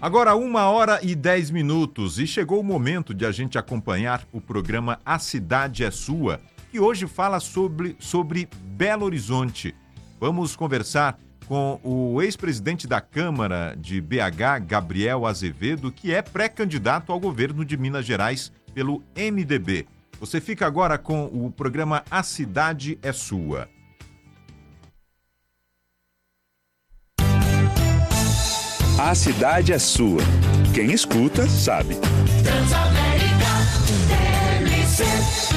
Agora 1h10 e chegou o momento de a gente acompanhar o programa A Cidade é Sua, que hoje fala sobre Belo Horizonte. Vamos conversar com o ex-presidente da Câmara de BH, Gabriel Azevedo, que é pré-candidato ao governo de Minas Gerais pelo MDB. Você fica agora com o programa A Cidade é Sua. A cidade é sua. Quem escuta, sabe. Transamérica TLC.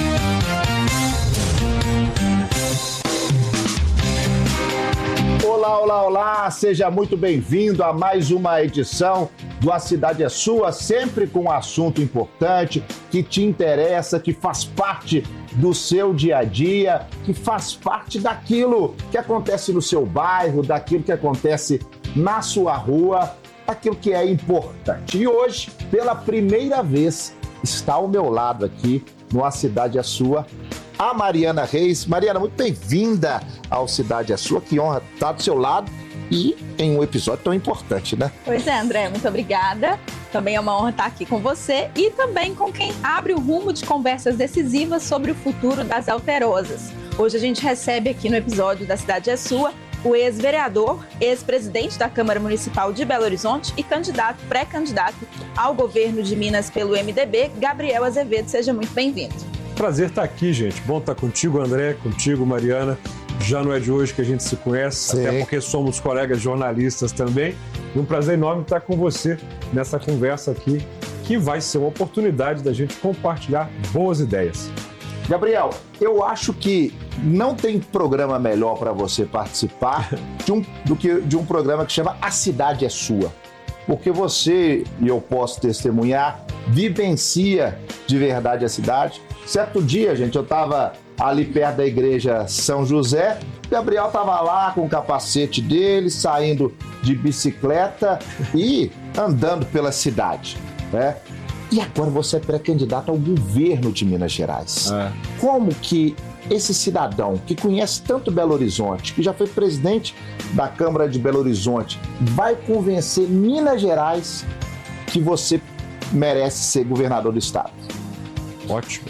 Olá, olá, olá! Seja muito bem-vindo a mais uma edição do A Cidade é Sua, sempre com um assunto importante que te interessa, que faz parte do seu dia a dia, que faz parte daquilo que acontece no seu bairro, daquilo que acontece na sua rua, aquilo que é importante. E hoje, pela primeira vez, está ao meu lado aqui no A Cidade é Sua, a Mariana Reis. Mariana, muito bem-vinda ao Cidade é Sua, que honra estar do seu lado e em um episódio tão importante, né? Pois é, André, muito obrigada. Também é uma honra estar aqui com você e também com quem abre o rumo de conversas decisivas sobre o futuro das alterosas. Hoje a gente recebe aqui no episódio da Cidade é Sua o ex-vereador, ex-presidente da Câmara Municipal de Belo Horizonte e pré-candidato ao governo de Minas pelo MDB, Gabriel Azevedo. Seja muito bem-vindo. Prazer estar aqui, gente. Bom estar contigo, André, contigo, Mariana. Já não é de hoje que a gente se conhece, Sim. Até porque somos colegas jornalistas também. E um prazer enorme estar com você nessa conversa aqui, que vai ser uma oportunidade da gente compartilhar boas ideias. Gabriel, eu acho que não tem programa melhor para você participar do que de um programa que chama A Cidade é Sua. Porque você, e eu posso testemunhar, vivencia de verdade a cidade. Certo dia, gente, eu estava ali perto da igreja São José, Gabriel estava lá com o capacete dele, saindo de bicicleta e andando pela cidade, né? E agora você é pré-candidato ao governo de Minas Gerais. Como que esse cidadão que conhece tanto Belo Horizonte, que já foi presidente da Câmara de Belo Horizonte, vai convencer Minas Gerais que você merece ser governador do estado? Ótimo.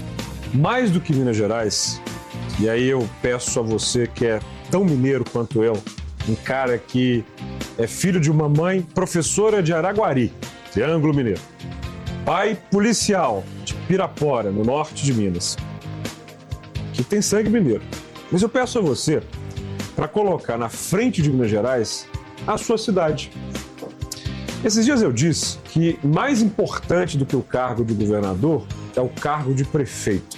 Mais do que Minas Gerais, e aí eu peço a você que é tão mineiro quanto eu, um cara que é filho de uma mãe professora de Araguari, Triângulo Mineiro, pai policial de Pirapora, no norte de Minas, que tem sangue mineiro. Mas eu peço a você para colocar na frente de Minas Gerais a sua cidade. Esses dias eu disse que mais importante do que o cargo de governador é o cargo de prefeito.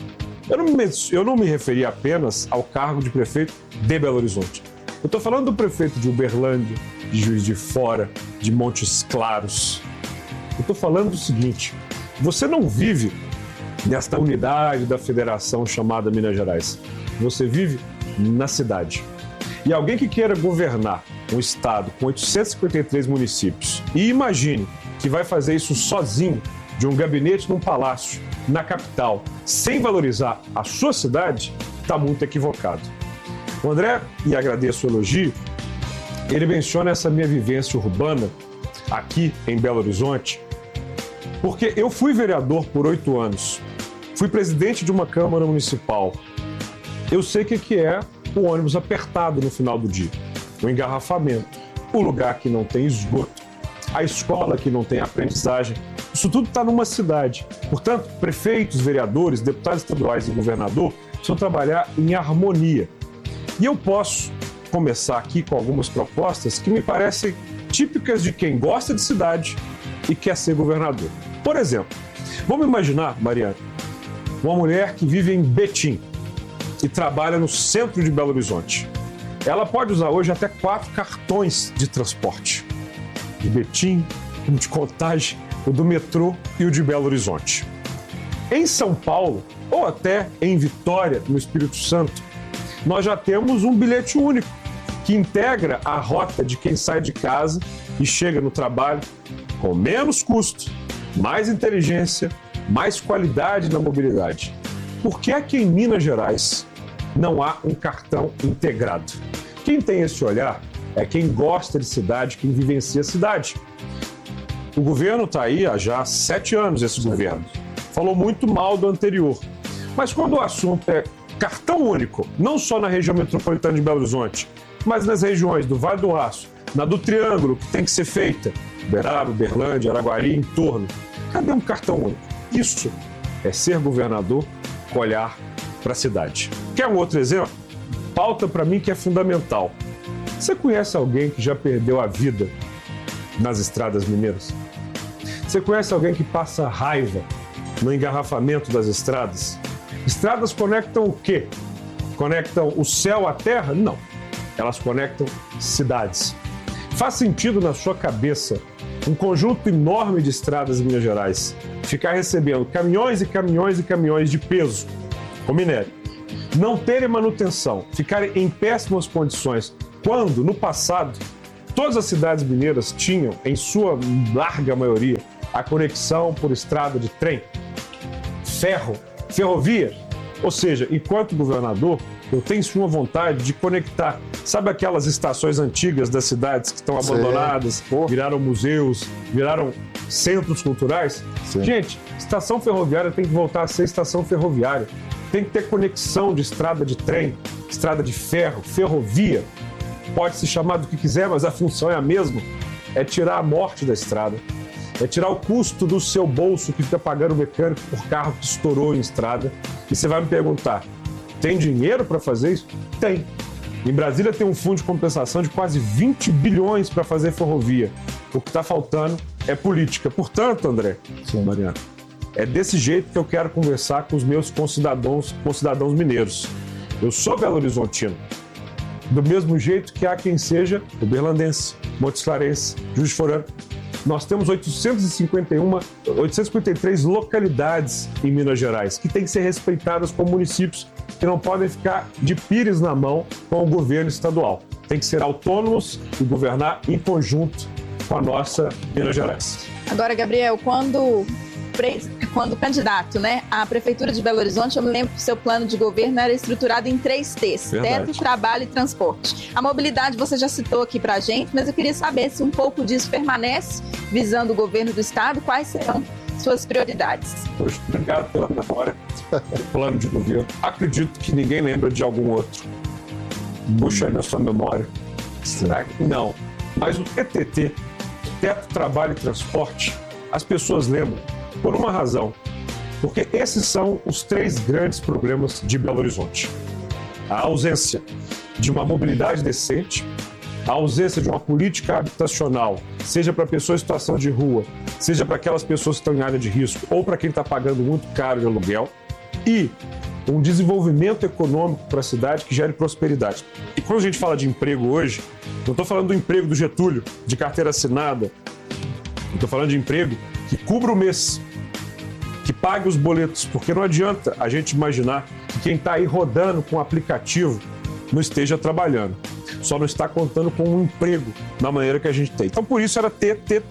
Eu não me referi apenas ao cargo de prefeito de Belo Horizonte. Eu estou falando do prefeito de Uberlândia, de Juiz de Fora, de Montes Claros. Eu estou falando do seguinte: você não vive nesta unidade da federação chamada Minas Gerais. Você vive na cidade. E alguém que queira governar um estado com 853 municípios e imagine que vai fazer isso sozinho, de um gabinete num palácio, na capital, sem valorizar a sua cidade, está muito equivocado. O André, e agradeço o elogio, ele menciona essa minha vivência urbana aqui em Belo Horizonte, porque eu fui vereador por 8 anos, fui presidente de uma Câmara Municipal. Eu sei o que é o ônibus apertado no final do dia, o engarrafamento, o lugar que não tem esgoto, a escola que não tem aprendizagem. Isso tudo está numa cidade. Portanto, prefeitos, vereadores, deputados estaduais e governador precisam trabalhar em harmonia. E eu posso começar aqui com algumas propostas que me parecem típicas de quem gosta de cidade e quer ser governador. Por exemplo, vamos imaginar, Mariana, uma mulher que vive em Betim e trabalha no centro de Belo Horizonte. Ela pode usar hoje até 4 cartões de transporte. De Betim, o de Contagem, o do metrô e o de Belo Horizonte. Em São Paulo, ou até em Vitória, no Espírito Santo, nós já temos um bilhete único que integra a rota de quem sai de casa e chega no trabalho com menos custo, mais inteligência, mais qualidade na mobilidade. Por que é que em Minas Gerais não há um cartão integrado? Quem tem esse olhar é quem gosta de cidade, quem vivencia a cidade. O governo está aí há já 7 anos, esse governo. Falou muito mal do anterior. Mas quando o assunto é cartão único, não só na região metropolitana de Belo Horizonte, mas nas regiões do Vale do Aço, na do Triângulo, que tem que ser feita, Uberaba, Uberlândia, Araguari, em torno, cadê um cartão único? Isso é ser governador, olhar para a cidade. Quer um outro exemplo? Pauta para mim que é fundamental. Você conhece alguém que já perdeu a vida nas estradas mineiras? Você conhece alguém que passa raiva no engarrafamento das estradas? Estradas conectam o quê? Conectam o céu à terra? Não. Elas conectam cidades. Faz sentido na sua cabeça um conjunto enorme de estradas em Minas Gerais ficar recebendo caminhões e caminhões e caminhões de peso com minério, não terem manutenção, ficarem em péssimas condições, quando, no passado, todas as cidades mineiras tinham, em sua larga maioria, a conexão por estrada de trem, ferrovia. Ou seja, enquanto governador, eu tenho sim uma vontade de conectar. Sabe aquelas estações antigas das cidades que estão abandonadas, viraram museus, viraram centros culturais? Sim. Gente, estação ferroviária tem que voltar a ser estação ferroviária. Tem que ter conexão de estrada de trem, estrada de ferro, ferrovia. Pode se chamar do que quiser, mas a função é a mesma. É tirar a morte da estrada. É tirar o custo do seu bolso que fica pagando o mecânico por carro que estourou em estrada. E você vai me perguntar, tem dinheiro para fazer isso? Tem. Em Brasília tem um fundo de compensação de quase 20 bilhões para fazer ferrovia. O que está faltando é política. Portanto, André, Mariana, é desse jeito que eu quero conversar com os meus concidadãos mineiros. Eu sou belo-horizontino. Do mesmo jeito que há quem seja uberlandense, Montes Clarense, Juiz de Fora. Nós temos 853 localidades em Minas Gerais que têm que ser respeitadas como municípios que não podem ficar de pires na mão com o governo estadual. Tem que ser autônomos e governar em conjunto com a nossa Minas Gerais. Agora, Gabriel, quando candidato, né, à Prefeitura de Belo Horizonte, eu me lembro que o seu plano de governo era estruturado em 3 T's: teto, trabalho e transporte. A mobilidade você já citou aqui pra gente, mas eu queria saber se um pouco disso permanece visando o governo do estado, quais serão suas prioridades? Obrigado pela memória do plano de governo. Acredito que ninguém lembra de algum outro. Puxa aí na sua memória. Será que não? Mas o TTT, teto, trabalho e transporte, as pessoas lembram por uma razão, porque esses são os 3 grandes problemas de Belo Horizonte. A ausência de uma mobilidade decente, a ausência de uma política habitacional, seja para pessoas em situação de rua, seja para aquelas pessoas que estão em área de risco ou para quem está pagando muito caro de aluguel, e um desenvolvimento econômico para a cidade que gere prosperidade. E quando a gente fala de emprego hoje, não estou falando do emprego do Getúlio, de carteira assinada, estou falando de emprego que cubra o mês, que pague os boletos, porque não adianta a gente imaginar que quem está aí rodando com o aplicativo não esteja trabalhando, só não está contando com um emprego da maneira que a gente tem. Então, por isso era ter